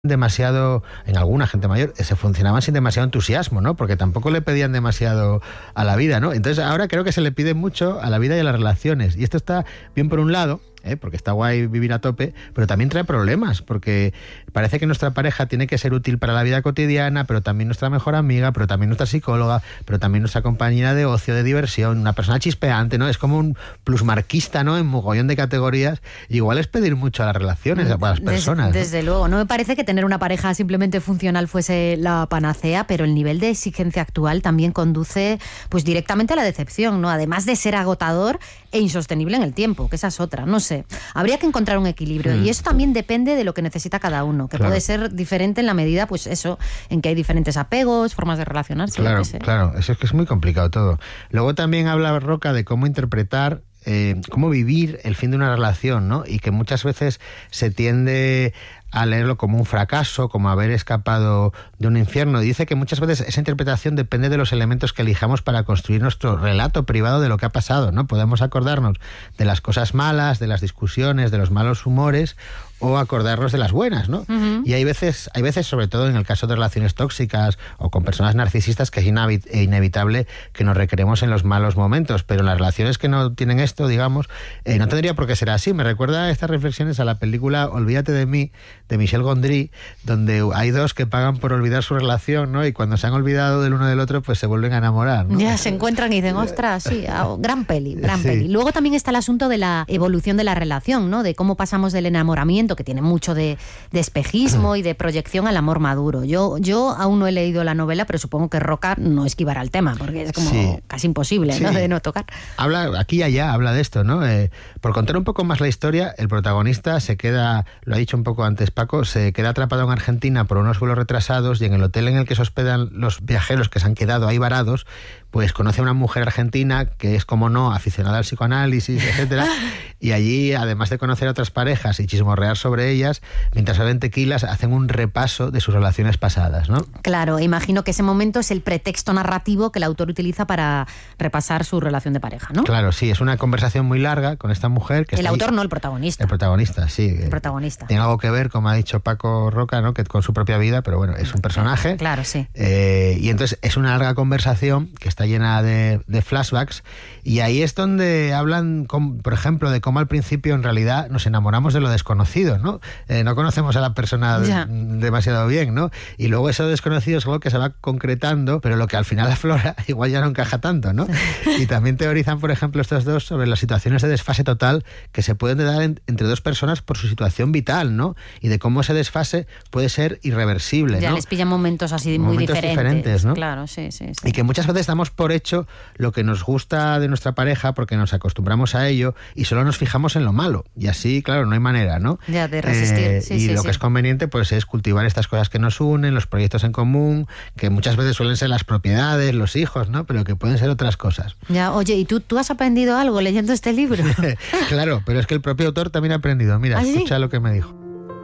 demasiado, en alguna gente mayor, se funcionaban sin demasiado entusiasmo, ¿no? Porque tampoco le pedían demasiado a la vida, ¿no? Entonces ahora creo que se le pide mucho a la vida y a las relaciones. Y esto está bien por un lado, porque está guay vivir a tope, pero también trae problemas, porque parece que nuestra pareja tiene que ser útil para la vida cotidiana, pero también nuestra mejor amiga, pero también nuestra psicóloga, pero también nuestra compañera de ocio, de diversión, una persona chispeante, ¿no? Es como un plusmarquista, ¿no? En mogollón de categorías. Y igual es pedir mucho a las relaciones, a las personas. Desde luego, no me parece que tener una pareja simplemente funcional fuese la panacea, pero el nivel de exigencia actual también conduce pues directamente a la decepción, ¿no? Además de ser agotador e insostenible en el tiempo, que esa es otra, no sé. Habría que encontrar un equilibrio y eso también depende de lo que necesita cada uno, que puede ser diferente en la medida, pues eso, en que hay diferentes apegos, formas de relacionarse. Claro, eso es que es muy complicado todo. Luego también habla Roca de cómo interpretar, cómo vivir el fin de una relación, ¿no? Y que muchas veces se tiende a leerlo como un fracaso, como haber escapado de un infierno. Y dice que muchas veces esa interpretación depende de los elementos que elijamos para construir nuestro relato privado de lo que ha pasado, ¿no? Podemos acordarnos de las cosas malas, de las discusiones, de los malos humores, o acordarnos de las buenas, ¿no? Uh-huh. Y hay veces, sobre todo en el caso de relaciones tóxicas o con personas narcisistas, que es inevitable que nos recreemos en los malos momentos, pero en las relaciones que no tienen esto, digamos, no tendría por qué ser así. Me recuerda estas reflexiones a la película Olvídate de mí, de Michel Gondry, donde hay dos que pagan por olvidar su relación, ¿no? Y cuando se han olvidado del uno del otro, pues se vuelven a enamorar, ¿no? Ya se encuentran y dicen, ostras, sí, gran peli. Luego también está el asunto de la evolución de la relación, ¿no? De cómo pasamos del enamoramiento, que tiene mucho de espejismo y de proyección, al amor maduro. Yo aún no he leído la novela, pero supongo que Roca no esquivará el tema, porque es como casi imposible, ¿no? De no tocar. Habla, aquí y allá, habla de esto, ¿no? Por contar un poco más la historia, el protagonista se queda, lo ha dicho un poco antes Paco, se queda atrapado en Argentina por unos vuelos retrasados y en el hotel en el que se hospedan los viajeros que se han quedado ahí varados, pues conoce a una mujer argentina que es, como no, aficionada al psicoanálisis, etcétera, y allí, además de conocer a otras parejas y chismorrear sobre ellas, mientras beben tequilas, hacen un repaso de sus relaciones pasadas, ¿no? Claro, imagino que ese momento es el pretexto narrativo que el autor utiliza para repasar su relación de pareja, ¿no? Claro, sí, es una conversación muy larga con esta mujer. Que el autor, no el protagonista. El protagonista, sí. El protagonista. Tiene algo que ver, como ha dicho Paco Roca, ¿no? Que con su propia vida, pero bueno, es un personaje. Claro, sí. Y entonces es una larga conversación que está llena de flashbacks, y ahí es donde hablan, por ejemplo, de cómo al principio en realidad nos enamoramos de lo desconocido, ¿no? No conocemos a la persona demasiado bien, ¿no? Y luego eso desconocido es algo que se va concretando, pero lo que al final aflora igual ya no encaja tanto, ¿no? Y también teorizan, por ejemplo, estos dos sobre las situaciones de desfase total que se pueden dar entre dos personas por su situación vital, ¿no? Y de cómo ese desfase puede ser irreversible, ¿no? Ya les pillan momentos así muy diferentes, ¿no? Claro, sí. Y que muchas veces damos por hecho lo que nos gusta de nuestra pareja porque nos acostumbramos a ello y solo nos fijamos en lo malo. Y así, claro, no hay manera, ¿no? Ya, de resistir. Y lo que es conveniente, pues, es cultivar estas cosas que nos unen, los proyectos en común, que muchas veces suelen ser las propiedades, los hijos, ¿no? Pero que pueden ser otras cosas. Ya, oye, ¿y tú has aprendido algo leyendo este libro? Claro, pero es que el propio autor también ha aprendido. Mira, escucha lo que me dijo.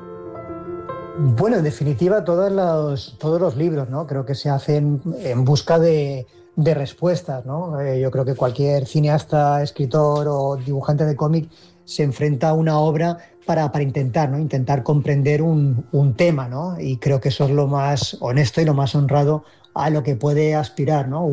Bueno, en definitiva, todos los libros, ¿no? Creo que se hacen en busca de respuestas, ¿no? Yo creo que cualquier cineasta, escritor o dibujante de cómic se enfrenta a una obra para intentar, ¿no? Intentar comprender un tema, ¿no? Y creo que eso es lo más honesto y lo más honrado a lo que puede aspirar, ¿no?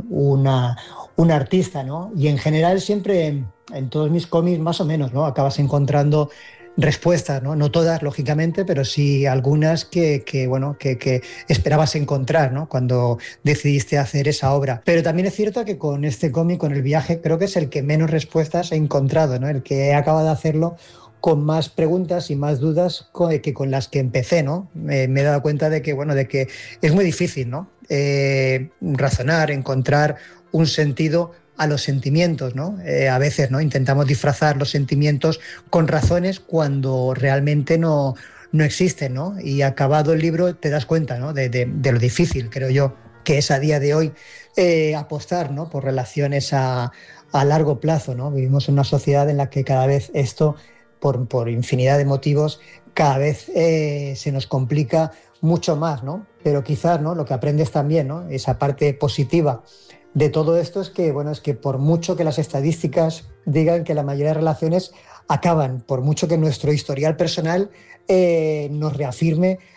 Un artista, ¿no? Y en general siempre en todos mis cómics, más o menos, ¿no? Acabas encontrando respuestas, ¿no? No todas, lógicamente, pero sí algunas que esperabas encontrar, ¿no? Cuando decidiste hacer esa obra. Pero también es cierto que con este cómic, con El viaje, creo que es el que menos respuestas he encontrado, ¿no? El que he acabado de hacerlo con más preguntas y más dudas que con las que empecé, ¿no? Me he dado cuenta de que es muy difícil, ¿no? Razonar, encontrar un sentido a los sentimientos, ¿no? A veces, ¿no? Intentamos disfrazar los sentimientos con razones cuando realmente no existen, ¿no? Y acabado el libro te das cuenta, ¿no? De lo difícil, creo yo, que es a día de hoy apostar, ¿no? Por relaciones a largo plazo, ¿no? Vivimos en una sociedad en la que cada vez esto, por infinidad de motivos, cada vez se nos complica mucho más, ¿no? Pero quizás, ¿no? Lo que aprendes también, ¿no? Esa parte positiva de todo esto es que por mucho que las estadísticas digan que la mayoría de relaciones acaban, por mucho que nuestro historial personal nos reafirme